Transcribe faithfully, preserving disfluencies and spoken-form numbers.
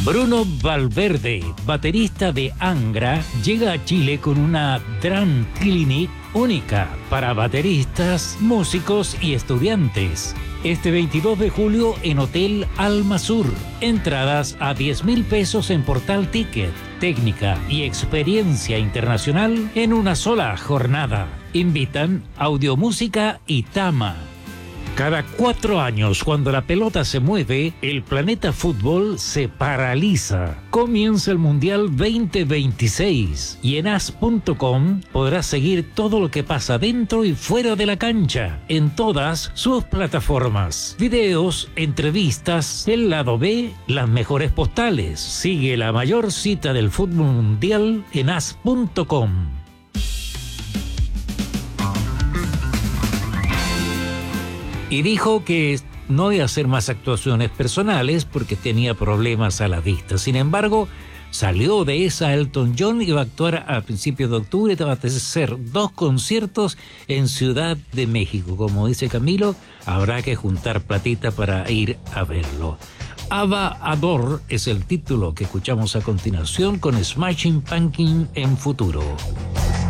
Bruno Valverde, baterista de Angra, llega a Chile con una Drum Clinic única para bateristas, músicos y estudiantes. Este veintidós de julio en Hotel Alma Sur. Entradas a diez mil pesos en Portal Ticket. Técnica y experiencia internacional en una sola jornada. Invitan Audiomúsica y Tama. Cada cuatro años, cuando la pelota se mueve, el planeta fútbol se paraliza. Comienza el Mundial veinte veintiséis y en as punto com podrás seguir todo lo que pasa dentro y fuera de la cancha, en todas sus plataformas. Videos, entrevistas, el lado B, las mejores postales. Sigue la mayor cita del fútbol mundial en as punto com. Y dijo que no iba a hacer más actuaciones personales porque tenía problemas a la vista. Sin embargo, salió de esa Elton John y va a actuar a principios de octubre. Va a hacer dos conciertos en Ciudad de México. Como dice Camilo, habrá que juntar platita para ir a verlo. Ava Ador es el título que escuchamos a continuación con Smashing Pumpkins en Futuro.